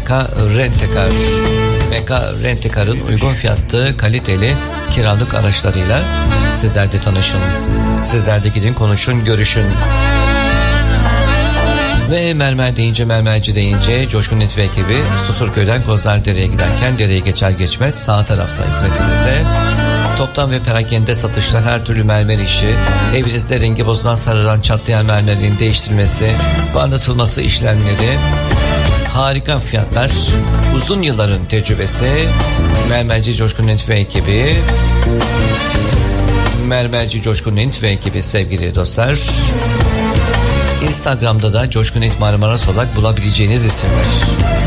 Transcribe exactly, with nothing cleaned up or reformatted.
Meka Rentekar. Meka Rentekar'ın uygun fiyatlı, kaliteli kiralık araçlarıyla sizler de tanışın. Sizler de gidin, konuşun, görüşün. Ve mermer deyince, mermerci deyince Coşkun Net ve ekibi Susurköy'den Kozlardere'ye giderken dereye geçer geçmez sağ tarafta hizmetimizde. Toptan ve perakende satışlar, her türlü mermer işi, evinizde rengi bozulan, sarılan, çatlayan mermerlerin değiştirilmesi, parlatılması işlemleri, harika fiyatlar, uzun yılların tecrübesi, mermerci Coşkun Net ve ekibi, mermerci Coşkun Net ve ekibi sevgili dostlar. Instagram'da da Coşkun Net Marmaras olarak bulabileceğiniz isimler.